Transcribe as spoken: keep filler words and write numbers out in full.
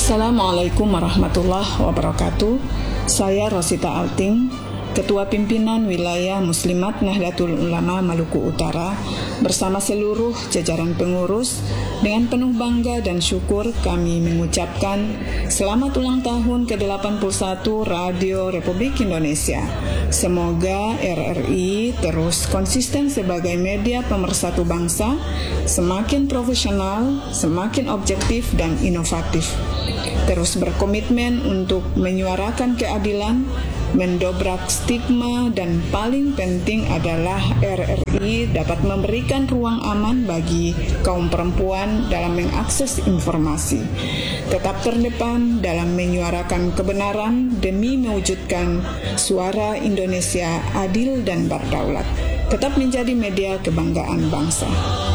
Assalamualaikum warahmatullahi wabarakatuh. Saya Rosita Alting, Ketua Pimpinan Wilayah Muslimat Nahdlatul Ulama Maluku Utara, bersama seluruh jajaran pengurus, dengan penuh bangga dan syukur kami mengucapkan selamat ulang tahun ke delapan puluh satu Radio Republik Indonesia. Semoga R R I terus konsisten sebagai media pemersatu bangsa, semakin profesional, semakin objektif dan inovatif. Terus berkomitmen untuk menyuarakan keadilan, mendobrak stigma, dan paling penting adalah R R I dapat memberikan ruang aman bagi kaum perempuan dalam mengakses informasi. Tetap terdepan dalam menyuarakan kebenaran demi mewujudkan suara Indonesia adil dan berdaulat. Tetap menjadi media kebanggaan bangsa.